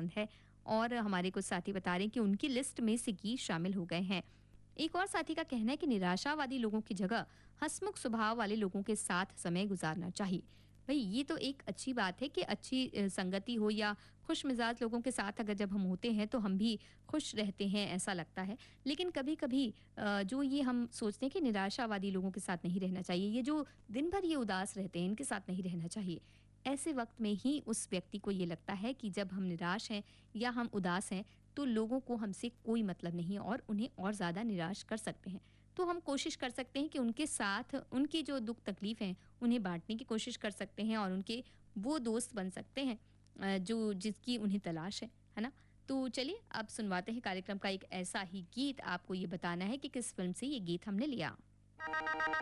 पसंद है और हमारे कुछ साथी बता रहे हैं कि उनकी लिस्ट में से गीत शामिल हो गए हैं। एक और साथी का कहना है कि निराशावादी लोगों की जगह हंसमुख स्वभाव वाले लोगों के साथ समय गुजारना चाहिए। भाई ये तो एक अच्छी बात है कि अच्छी संगति हो या खुश मिजाज लोगों के साथ अगर जब हम होते हैं तो हम भी खुश रहते हैं ऐसा लगता है। लेकिन कभी-कभी जो ये हम सोचते हैं कि निराशावादी लोगों के साथ नहीं रहना चाहिए, ये जो दिन भर ये उदास रहते हैं इनके साथ नहीं रहना चाहिए। ऐसे वक्त में ही उस व्यक्ति को ये लगता है कि जब हम निराश हैं या हम उदास हैं तो लोगों को हमसे कोई मतलब नहीं और उन्हें और ज़्यादा निराश कर सकते हैं। तो हम कोशिश कर सकते हैं कि उनके साथ उनकी जो दुख तकलीफ हैं उन्हें बाँटने की कोशिश कर सकते हैं और उनके वो दोस्त बन सकते हैं जो जिसकी उन्हें तलाश है ना? तो चलिए अब सुनवाते हैं कार्यक्रम का एक ऐसा ही गीत, आपको ये बताना है कि किस फ़िल्म से ये गीत हमने लिया।